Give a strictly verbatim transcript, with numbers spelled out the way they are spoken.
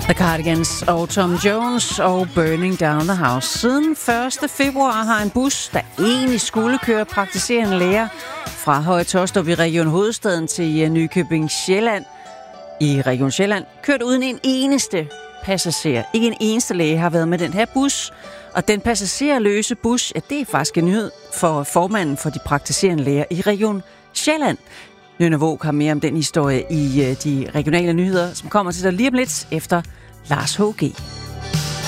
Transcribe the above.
The Cardigans og Tom Jones og Burning Down the House. Siden første februar har en bus, der egentlig skulle køre praktiserende læger fra Høje Taastrup i Region Hovedstaden til Nykøbing Sjælland i Region Sjælland, kørt uden en eneste passager. Ikke en eneste læge har været med den her bus. Og den passagerløse bus, ja, det er faktisk en nyhed for formanden for de praktiserende læger i Region Sjælland. Nynne Våg har mere om den historie i de regionale nyheder, som kommer til dig lige om lidt efter Lars H G